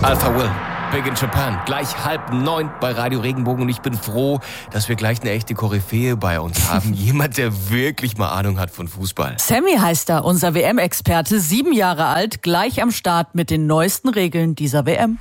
Alpha Will, Big in Japan, gleich 8:30 bei Radio Regenbogen und ich bin froh, dass wir gleich eine echte Koryphäe bei uns haben. Jemand, der wirklich mal Ahnung hat von Fußball. Sammy heißt er, unser WM-Experte, 7 Jahre alt, gleich am Start mit den neuesten Regeln dieser WM.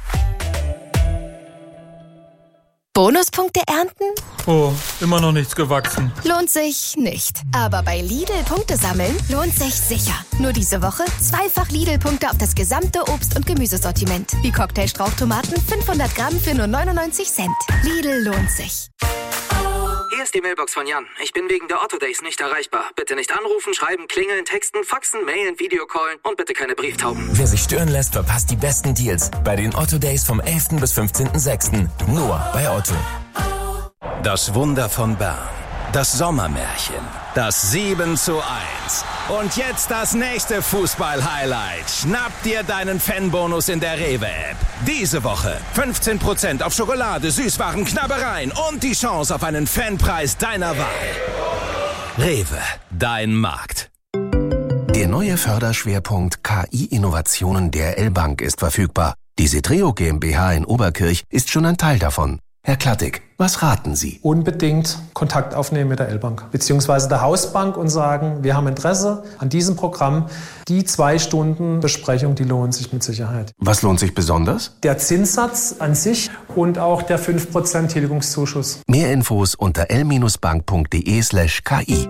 Bonuspunkte ernten? Oh, immer noch nichts gewachsen. Lohnt sich nicht. Aber bei Lidl Punkte sammeln lohnt sich sicher. Nur diese Woche 2-fach Lidl-Punkte auf das gesamte Obst- und Gemüsesortiment. Wie Cocktailstrauchtomaten 500 Gramm für nur 99 Cent. Lidl lohnt sich. Hier ist die Mailbox von Jan. Ich bin wegen der Otto Days nicht erreichbar. Bitte nicht anrufen, schreiben, klingeln, texten, faxen, mailen, Videocallen und bitte keine Brieftauben. Wer sich stören lässt, verpasst die besten Deals bei den Otto Days vom 11. bis 15.06. Nur bei Otto. Das Wunder von Bern. Das Sommermärchen. Das 7:1. Und jetzt das nächste Fußball-Highlight. Schnapp dir deinen Fanbonus in der Rewe-App. Diese Woche 15% auf Schokolade, Süßwaren, Knabbereien und die Chance auf einen Fanpreis deiner Wahl. Rewe, dein Markt. Der neue Förderschwerpunkt KI-Innovationen der L-Bank ist verfügbar. Die Setreo GmbH in Oberkirch ist schon ein Teil davon. Herr Klattig, was raten Sie? Unbedingt Kontakt aufnehmen mit der L-Bank bzw. der Hausbank und sagen, wir haben Interesse an diesem Programm. Die 2 Stunden Besprechung, die lohnen sich mit Sicherheit. Was lohnt sich besonders? Der Zinssatz an sich und auch der 5% Tilgungszuschuss. Mehr Infos unter l-bank.de/ki.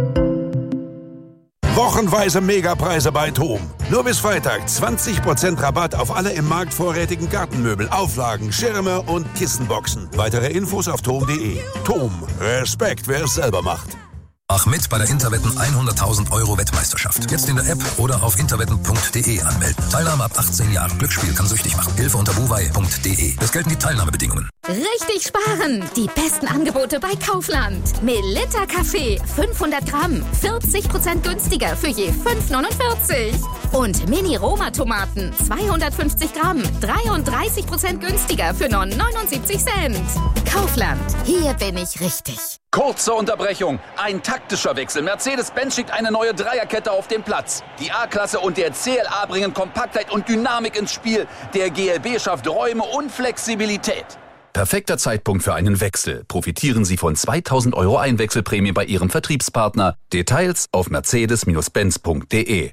Wochenweise Megapreise bei TOM. Nur bis Freitag 20% Rabatt auf alle im Markt vorrätigen Gartenmöbel, Auflagen, Schirme und Kissenboxen. Weitere Infos auf tom.de. TOM. Respekt, wer es selber macht. Mach mit bei der Interwetten 100.000 € Wettmeisterschaft. Jetzt in der App oder auf interwetten.de anmelden. Teilnahme ab 18 Jahren. Glücksspiel kann süchtig machen. Hilfe unter buwei.de. Es gelten die Teilnahmebedingungen. Richtig sparen! Die besten Angebote bei Kaufland. Melitta Kaffee 500 Gramm. 40% günstiger für je 5,49. Und Mini-Roma-Tomaten 250 Gramm. 33% günstiger für nur 79 Cent. Kaufland. Hier bin ich richtig. Kurze Unterbrechung. Ein taktischer Wechsel. Mercedes-Benz schickt eine neue Dreierkette auf den Platz. Die A-Klasse und der CLA bringen Kompaktheit und Dynamik ins Spiel. Der GLB schafft Räume und Flexibilität. Perfekter Zeitpunkt für einen Wechsel. Profitieren Sie von 2.000 € Einwechselprämie bei Ihrem Vertriebspartner. Details auf mercedes-benz.de.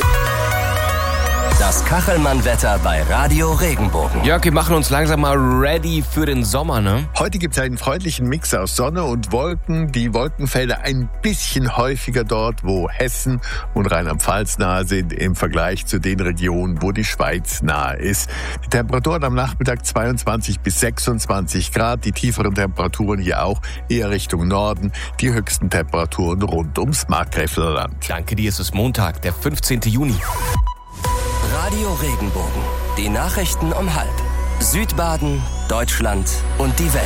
Das Kachelmann-Wetter bei Radio Regenbogen. Jörg, wir machen uns langsam mal ready für den Sommer, ne? Heute gibt es einen freundlichen Mix aus Sonne und Wolken. Die Wolkenfelder ein bisschen häufiger dort, wo Hessen und Rheinland-Pfalz nahe sind, im Vergleich zu den Regionen, wo die Schweiz nahe ist. Die Temperaturen am Nachmittag 22 bis 26 Grad. Die tieferen Temperaturen hier auch eher Richtung Norden. Die höchsten Temperaturen rund ums Markgräflerland. Danke dir, es ist Montag, der 15. Juni. Radio Regenbogen. Die Nachrichten um 12:30. Südbaden, Deutschland und die Welt.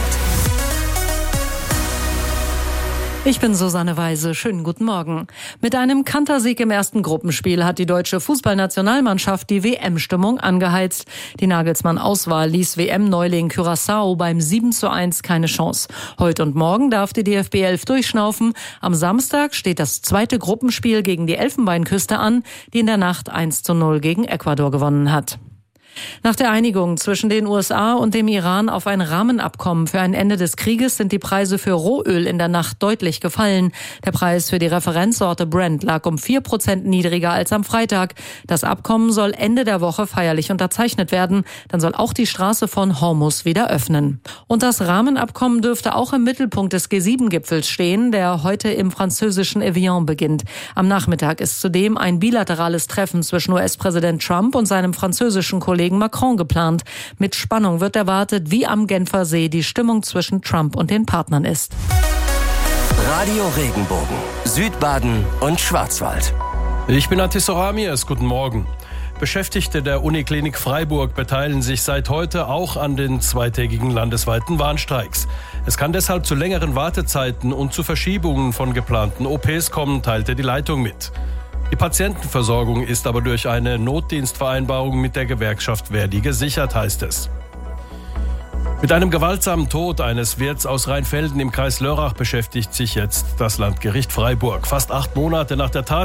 Ich bin Susanne Weise. Schönen guten Morgen. Mit einem Kantersieg im ersten Gruppenspiel hat die deutsche Fußballnationalmannschaft die WM-Stimmung angeheizt. Die Nagelsmann-Auswahl ließ WM-Neuling Curaçao beim 7:1 keine Chance. Heute und morgen darf die DFB 11 durchschnaufen. Am Samstag steht das zweite Gruppenspiel gegen die Elfenbeinküste an, die in der Nacht 1:0 gegen Ecuador gewonnen hat. Nach der Einigung zwischen den USA und dem Iran auf ein Rahmenabkommen für ein Ende des Krieges sind die Preise für Rohöl in der Nacht deutlich gefallen. Der Preis für die Referenzsorte Brent lag um 4% niedriger als am Freitag. Das Abkommen soll Ende der Woche feierlich unterzeichnet werden. Dann soll auch die Straße von Hormuz wieder öffnen. Und das Rahmenabkommen dürfte auch im Mittelpunkt des G7-Gipfels stehen, der heute im französischen Evian beginnt. Am Nachmittag ist zudem ein bilaterales Treffen zwischen US-Präsident Trump und seinem französischen Kollegen Macron geplant. Mit Spannung wird erwartet, wie am Genfer See die Stimmung zwischen Trump und den Partnern ist. Radio Regenbogen, Südbaden und Schwarzwald. Ich bin Atis Soramias, guten Morgen. Beschäftigte der Uniklinik Freiburg beteiligen sich seit heute auch an den zweitägigen landesweiten Warnstreiks. Es kann deshalb zu längeren Wartezeiten und zu Verschiebungen von geplanten OPs kommen, teilte die Leitung mit. Die Patientenversorgung ist aber durch eine Notdienstvereinbarung mit der Gewerkschaft Verdi gesichert, heißt es. Mit einem gewaltsamen Tod eines Wirts aus Rheinfelden im Kreis Lörrach beschäftigt sich jetzt das Landgericht Freiburg. Fast 8 Monate nach der Tat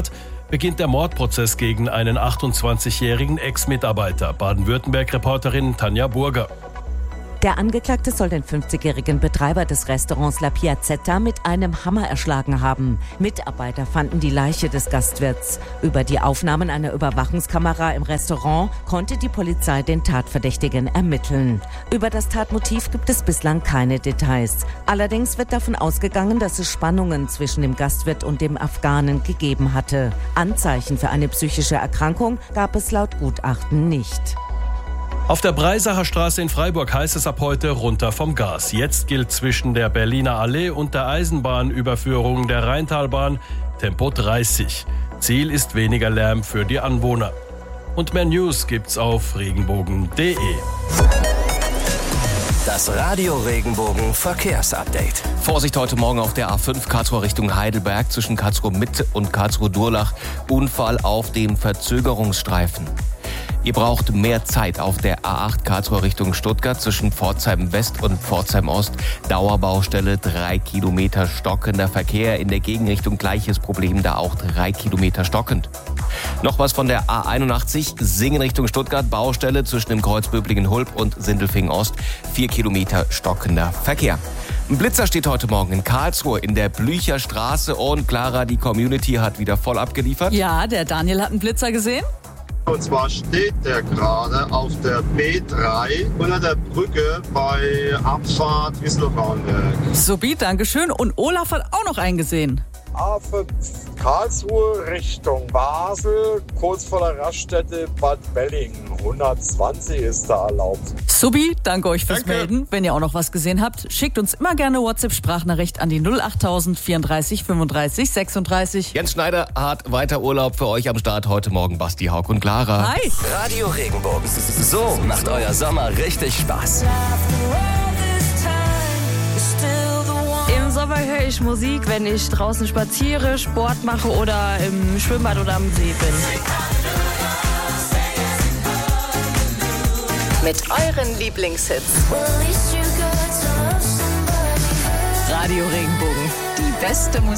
beginnt der Mordprozess gegen einen 28-jährigen Ex-Mitarbeiter. Baden-Württemberg-Reporterin Tanja Burger. Der Angeklagte soll den 50-jährigen Betreiber des Restaurants La Piazzetta mit einem Hammer erschlagen haben. Mitarbeiter fanden die Leiche des Gastwirts. Über die Aufnahmen einer Überwachungskamera im Restaurant konnte die Polizei den Tatverdächtigen ermitteln. Über das Tatmotiv gibt es bislang keine Details. Allerdings wird davon ausgegangen, dass es Spannungen zwischen dem Gastwirt und dem Afghanen gegeben hatte. Anzeichen für eine psychische Erkrankung gab es laut Gutachten nicht. Auf der Breisacher Straße in Freiburg heißt es ab heute runter vom Gas. Jetzt gilt zwischen der Berliner Allee und der Eisenbahnüberführung der Rheintalbahn Tempo 30. Ziel ist weniger Lärm für die Anwohner. Und mehr News gibt's auf regenbogen.de. Das Radio Regenbogen Verkehrsupdate. Vorsicht heute Morgen auf der A5 Karlsruhe Richtung Heidelberg zwischen Karlsruhe Mitte und Karlsruhe Durlach. Unfall auf dem Verzögerungsstreifen. Ihr braucht mehr Zeit auf der A8 Karlsruhe Richtung Stuttgart zwischen Pforzheim West und Pforzheim Ost. Dauerbaustelle, 3 Kilometer stockender Verkehr. In der Gegenrichtung gleiches Problem, da auch 3 Kilometer stockend. Noch was von der A81 Singen Richtung Stuttgart. Baustelle zwischen dem Kreuz Böblingen-Hulb und Sindelfingen Ost. 4 Kilometer stockender Verkehr. Ein Blitzer steht heute Morgen in Karlsruhe in der Blücher Straße. Und Clara, die Community hat wieder voll abgeliefert. Ja, der Daniel hat einen Blitzer gesehen. Und zwar steht der gerade auf der B3 unter der Brücke bei Abfahrt Wieslow-Braunberg. Supi, dankeschön. Und Olaf hat auch noch einen gesehen. A5 Karlsruhe Richtung Basel, kurz vor der Raststätte Bad Bellingen. 120 ist da erlaubt. Subi, danke euch fürs Melden. Wenn ihr auch noch was gesehen habt, schickt uns immer gerne WhatsApp-Sprachnachricht an die 08000 34 35 36. Jens Schneider hat weiter Urlaub für euch am Start. Heute Morgen Basti, Haug und Clara. Hi. Radio Regenbogen. So macht euer Sommer richtig Spaß. Im Sommer höre ich Musik, wenn ich draußen spaziere, Sport mache oder im Schwimmbad oder am See bin. Mit euren Lieblingshits. Radio Regenbogen, die beste Musik.